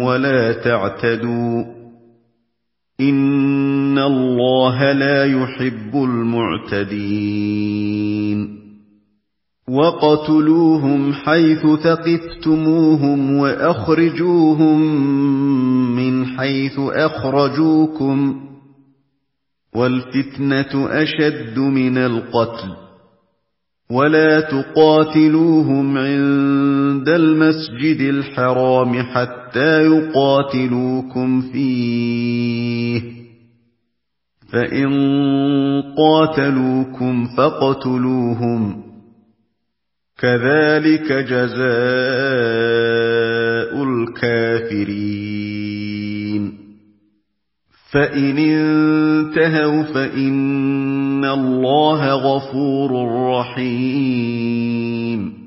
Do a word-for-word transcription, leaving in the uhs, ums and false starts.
ولا تعتدوا إن الله لا يحب المعتدين وقتلوهم حيث ثقفتموهم وأخرجوهم من حيث أخرجوكم والفتنة أشد من القتل ولا تقاتلوهم عند المسجد الحرام حتى يقاتلوكم فيه فإن قاتلوكم فاقتلوهم كذلك جزاء الكافرين فإن انتهوا فإن الله غفور رحيم